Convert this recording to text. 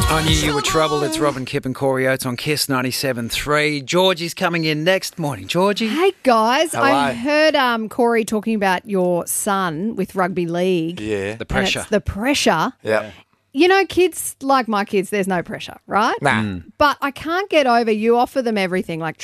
I knew you were trouble. It's Robin Kipp and Corey Oates on Kiss 97.3. Georgie's coming in next. Morning, Georgie. Hey, guys. Hello. I heard Corey talking about your son with rugby league. Yeah. The pressure. And it's the pressure. Yeah. You know, kids like my kids, there's no pressure, right? Nah. But I can't get over you offer them everything like